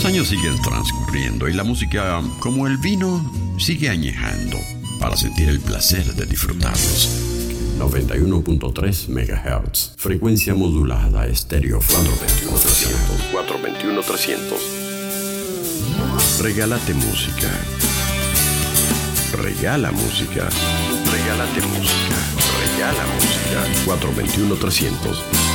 Los años siguen transcurriendo y la música, como el vino, sigue añejando para sentir el placer de disfrutarlos. 91.3 MHz, frecuencia modulada, estéreo 421-300. Regálate música. Regala música. Regálate música. Regala música. 421-300.